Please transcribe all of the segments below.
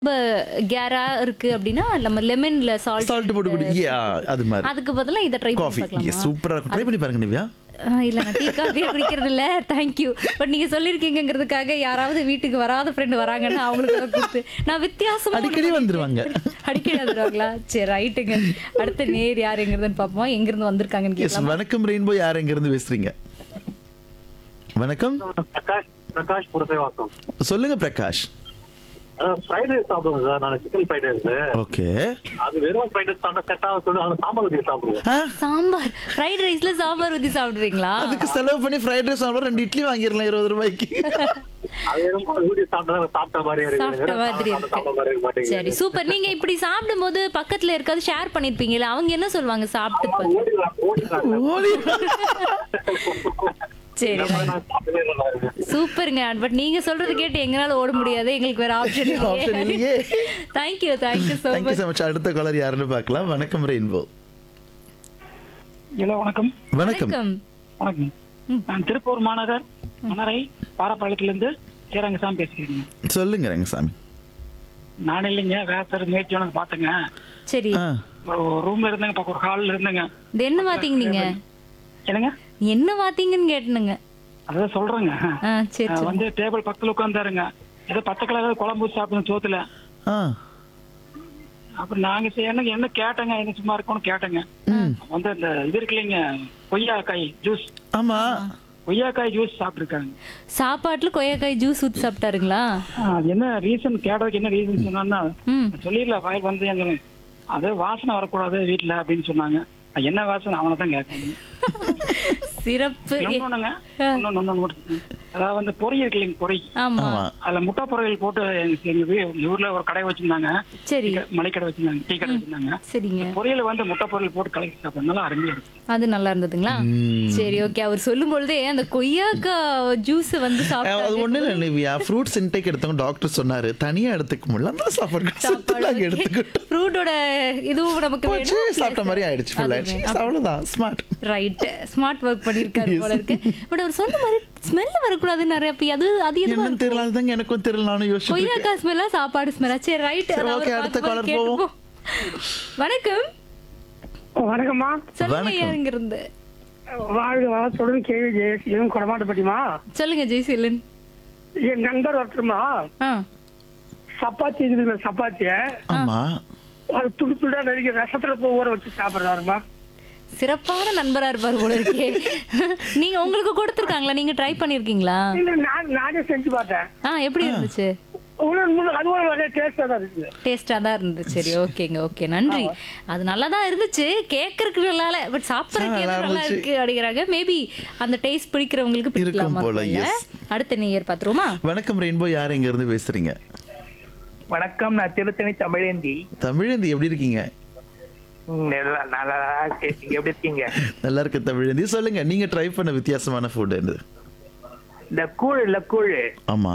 ரொம்ப கேரா இருக்கு அப்படின்னா நம்ம லெமன்ல சால்ட் போட்டு குடி அது மாதிரி அதுக்கு பதிலா இதை ட்ரை பண்ணி காஃபி பார்க்கலாமா? சூப்பரா இருக்கும். ட்ரை பண்ணி பாருங்க நிவ்யா. இல்ல நான் டீ காஃபியே குடிக்கிறது இல்ல. தேங்க்யூ. பட் நீங்க சொல்லிருக்கீங்கிறதுக்காக யாராவது வீட்டுக்கு வராத ஃப்ரெண்ட் வராங்கன்னா அவங்களுக்கு அதை கொடுத்து நான் வித்தியாசமா அடிக்கடி வந்துருவாங்க. அடிக்கடி வந்துருவாங்களா? சரி ரைட்டுங்க. அடுத்த நேர் யாருங்கிறதுன்னு பார்ப்போம். எங்க இருந்து வந்திருக்காங்கன்னு எஸ், கேட்கலாம். வணக்கம் ரெயின்போ. யார் எங்க இருந்து பேசுறீங்க? வணக்கம், பிரகாஷ் புரசைவாக்கம். சொல்லுங்க பிரகாஷ். ஃப்ரைட் ரைஸ் சாப்பிடுவேன் சார். நான் சிக்கன் ஃப்ரைட் ரைஸ். ஓகே. அது வெறும் ஃப்ரைட் ரைஸ் சாப்பிட்டா செட் ஆக சொல்லி அந்த சாம்பார் ஊற்றி சாப்பிடுவேன். சாம்பார் ஃப்ரைட் ரைஸ்ல சாம்பார் ஊத்தி சாப்பிடுவீங்களா? அதுக்கு செலவு பண்ணி ஃப்ரைட் ரைஸ் சாப்பிட 2 இட்லி வாங்கிடலாம் 20 ரூபாய்க்கு. அது வெறும் ஊற்றி சாப்பிட்டா சாப்பிட்ட மாதிரி சாப்பிட்ட மாதிரி சாப்பிட்ட மாதிரி இருக்க இருக்கு. சரி மாட்டேங்குது. சூப்பர். நீங்க இப்படி சாப்பிடும்போது பக்கத்துல இருக்காது ஷேர் பண்ணிருப்பீங்கல்ல, அவங்க என்ன சொல்லுவாங்க சாப்பிட்டு பார்த்து? ஓடி. சரி சூப்பருங்க. பட் நீங்க சொல்றது கேட்டு எங்களால ஓட முடியாது. எங்களுக்கு வேற ஆப்ஷன் ஆப்ஷன் இல்லையே. Thank you thank you so thank you much. so much. அடுத்த காலர் யாருன்னு பார்க்கலாம். வணக்கம் ரெயின்போ. ஹலோ வணக்கம். வணக்கம். வணக்கம். வணக்கம். நான் திருப்பூர் மாநகர் மணரை பாரப்பாளையத்திலிருந்து சேரங்கசாமி பேசுகிறேன். சொல்லுங்க ரங்கசாமி. நான் இல்லைங்க, வேற முயற்சி எனக்கு பாத்துங்க. சரி ஆ, ஒரு ரூம்ல இருந்தேங்க, பக்கம் ஒரு ஹால்ல இருந்தேங்க. இது என்ன வாத்தீங்க நீங்க? என்னங்க என்ன வாத்தீங்கன்னு கேட்டனுங்க. அதான் சொல்றேங்க. சரி சரி. வந்து டேபிள் பக்கத்துல உட்கார்ந்தாருங்க. ஏதோ பச்சை கலர் குழம்பு சாப்பிடணும் சோத்துல. ஆ, அப்புறம் நாங்க செய்யணும் என்ன கேட்டேங்க, என்ன சும்மா இருக்கும்னு கேட்டேங்க. வந்து அந்த இது இருக்கு இல்லைங்க, கொய்யாக்காய் ஜூஸ். ஆமா. கொய்யாக்காய் ஜூஸ் சாப்பிட்டுருக்காங்க. சாப்பாட்டுல கொய்யாக்காய் ஜூஸ் ஊத்தி சாப்பிட்டாருங்களா? அது என்ன ரீசன் கேட்டதுக்கு என்ன ரீசன் சொன்னா ம் சொல்லிடல வாயில் வந்து எங்க அது வாசனை வரக்கூடாது வீட்டுல அப்படின்னு சொன்னாங்க. என்ன வாசனை அவனை தான் கேட்கணும். சிறப்பு. அதாவது வந்து பொறி இருக்கு இல்லைங்க, பொறி. ஆமா ஆமா. அதுல முட்டை பொரியல் போட்டு எங்க ஊர்ல ஒரு கடை வச்சிருந்தாங்க. சரி மளிகடை வச்சிருந்தாங்க, டீ கடை வச்சிருந்தாங்க. சரிங்க. பொரியல வந்து முட்டை பொரியல் போட்டு கலக்கி சாப்பிட நல்லா அருமையா இருக்கு. அது நல்லா இருந்ததுங்களா? சரி ஓகே. அவர் சொல்லும் பொழுதே அந்த கொய்யாக்கா ஜூஸ் வந்து அது சாப்பிட்டாரு. ஒண்ணு இல்ல நிவ்யா. ஃப்ரூட்ஸ் இன்டேக் எடுத்தவங்க டாக்டர் சொன்னாரு தனியா எடுத்துக்க முடியல, அந்த சாப்பாடு நாங்க எடுத்துக்கிட்டோம். ஃப்ரூட்டோட இதுவும் நமக்கு போச்சு, சாப்பிட்ட மாதிரி ஆயிடுச்சு. full ஆயிடுச்சு. அவ்வளவுதான். ஸ்மார்ட். ரைட். ஸ்மார்ட் ஒர்க் பண்ணிருக்காரு போல இருக்கு. பட் அவர் சொன்ன மாதிரி ஸ்மெல் வரக்கூடாது நிறைய. அப்ப அது எதுவா என்னன்னு தெரியல. அதுதாங்க எனக்கும் தெரியல. நானும் யோசிச்சு கொய்யாக்கா ஸ்மெல்லா சாப்பாடு ஸ்மெல்லா? சரி ரைட். சரி, okay, அடுத்த caller போவோம். வணக்கம். வணக்கம்மா. சொல்லுங்க வணக்கம். யாருங்க இருந்து? வாழ்க வளத்துடன் கேள்வி ஜெயசீலன் கொடமாட்டப்பட்டிமா. சொல்லுங்க ஜெய்சீலன். என் நண்பர் ஒருத்தருமா சப்பாத்தி இருக்குதுல, சப்பாத்திய ஆமா. அது துடு துடா நடிக்க ரசத்துல போய் ஊற வச்சு சாப்பிடுறாருமா. சிறப்பான நண்பரா இருப்பாரு போல இருக்கே. நீங்க உங்களுக்கு கொடுத்திருக்காங்களா? நீங்க ட்ரை பண்ணிருக்கீங்களா? இல்ல நானே செஞ்சு பார்த்தேன். எப்படி இருந்துச்சு? அதுவும் நிறைய டேஸ்டா தான் இருக்குது. டேஸ்டா தான் இருந்துச்சு. சரி ஓகேங்க. ஓகே நன்றி. அது நல்லா தான் இருந்துச்சு. கேட்கறதுக்கு நல்லா, பட் சாப்பிடறதுக்கு நல்லா நல்லா இருந்துச்சு. இருக்கு அப்படிங்கறாங்க. மேபி அந்த டேஸ்ட் பிடிக்கிறவங்களுக்கு இருக்கும் பிடிக்கலாம் போல, போல. yes. அடுத்த நேயர் பாத்துருவோமா? வணக்கம் ரெயின்போ. யார் எங்க இருந்து பேசுறீங்க? வணக்கம், நான் திருத்தணி தமிழேந்தி. தமிழந்தி, எப்படி இருக்கீங்க? நல்லா நீங்க எப்படி இருக்கீங்க? நல்லா இருக்கு தமிழந்தி. சொல்லுங்க, நீங்க ட்ரை பண்ண வித்தியாசமான ஃபுட் என்னது? இந்த கூழ் இல்ல, கூழ் ஆமா.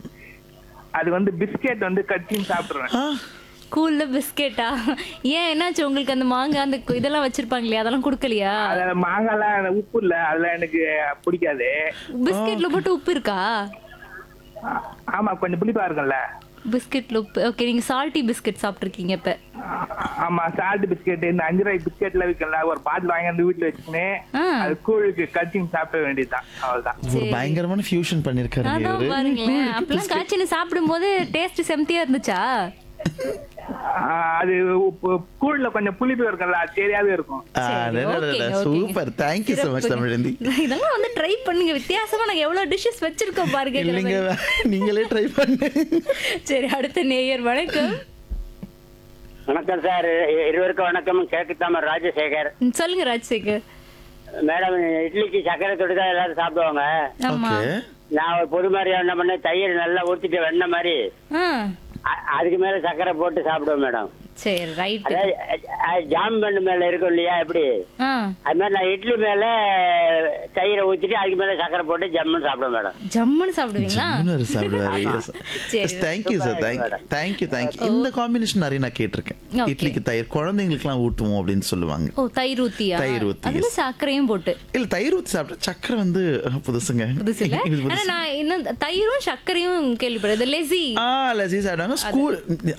அது வந்து பிஸ்கெட் வந்து கட்டின்னு சாப்பிடுறேன். ஆ, கூல்ல பிஸ்கெட்டா? ஏன் என்னாச்சு உங்களுக்கு? அந்த மாங்காய் அந்த இதெல்லாம் வச்சிருப்பாங்க இல்லையா, அதெல்லாம் கொடுக்கலையா? அதுல மாங்காய்லாம் உப்பு இல்ல, அதெல்லாம் எனக்கு பிடிக்காது. பிஸ்கெட்ல மட்டும் உப்பு இருக்கா? ஆமா, கொஞ்சம் புளிப்பா இருக்கும்ல. பிஸ்கெட்ல உப்பு. ஓகே. நீங்க சால்ட்டி பிஸ்கெட் சாப்பிட்டுருக்கீங்க இப்ப? ஆமா, சால்ட் பிஸ்கெட், இந்த 5 ரூபாய் பிஸ்கெட்ல விற்கல, ஒரு பாட்டில் வாங்கி வந்து வீட்டுல வச்சுன்னு அது கூழுக்கு கட்டின்னு சாப்பிட வேண்டியதுதான். அவ்வளவுதான். ஒரு பயங்கரமான ஃபியூஷன் பண்ணிருக்காரு அதான் இவரு. பாருங்களேன். அப்பெல்லாம் காய்ச்சின்னு சாப்பிடும் போது டேஸ்ட் செம்தியா இருந்துச்சா? அது கூழ்ல கொஞ்சம் புளிப்பு இருக்கும்ல, அது தெரியாத இருக்கும். சூப்பர். Thank you so much தமிழந்தி. இதெல்லாம் வந்து ட்ரை பண்ணுங்க. வித்தியாசமா நாங்க எவ்வளவு டிஷ்ஷஸ் வச்சிருக்கோம் பாருங்க. இல்லைங்க, நீங்களே ட்ரை பண்ணு. சரி அடுத்த நேயர். வணக்கம். வணக்கம் சார். இருவருக்கும் வணக்கம். கேக்குதாம ராஜசேகர். சொல்லுங்க ராஜசேகர். மேடம், இட்லிக்கு சக்கரை தொட்டு தான் எல்லாரும் சாப்பிடுவாங்க. ஆமா. ஓகே. நான் ஒரு பொது மாதிரி என்ன பண்ணேன், தயிர் நல்லா ஊத்திட்டு வெண்ணெய் மாதிரி ஆ. அதுக்கு மேல சக்கரை போட்டு சாப்பிடுவேன் மேடம். சரி ரைட். அதாவது ஜாம் பண்ணு மேல இருக்கும் இல்லையா எப்படி அது மாதிரி நான் இட்லி மேல தயிரை ஊத்திட்டு அதுக்கு மேல சக்கரை போட்டு ஜம்முன்னு சாப்பிடுவேன் மேடம். ஜம்முன்னு சாப்பிடுவீங்களா? Thank you sir, thank you. இந்த காம்பினேஷன் நிறைய நான் கேட்டிருக்கேன். இட்லிக்கு தயிர் குழந்தைங்களுக்குலாம் ஊட்டுவோம் அப்படின்னு சொல்லுவாங்க. ஓ தயிர் ஊத்தியா? தயிர் ஊத்தி அதுல சர்க்கரையும் போட்டு. இல்ல தயிர் ஊத்தி சாப்பிட்டா சக்கரை வந்து புதுசுங்க. புதுசு இல்ல. ஆனா நான் இன்னும் தயிரும் சர்க்கரையும் கேள்விப்படுறது லெசி. லெசி சாப்பிடுவாங்க. ஸ்கூல்